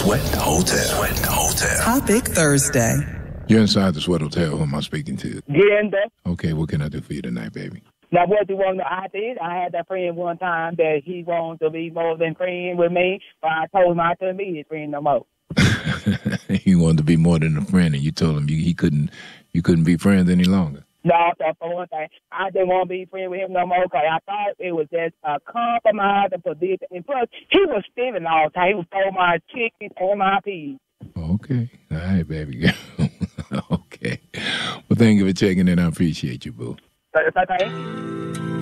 Sweat Hotel. Sweat Hotel. Topic Thursday. You're inside the Sweat Hotel. Who am I speaking to? Glenda. Okay, what can I do for you tonight, baby? Now, what you want? I had that friend one time that he wanted to be more than friend with me, but I told him I couldn't be his friend no more. He wanted to be more than a friend, and you told him you couldn't be friends any longer. No, that's for one thing. I didn't want to be friends with him no more because I thought it was just a compromise and position. And plus, he was stealing all the time. He was throwing my chickens and my peas. Okay. All right, baby girl. Okay. Well, thank you for checking in. I appreciate you, boo. Okay.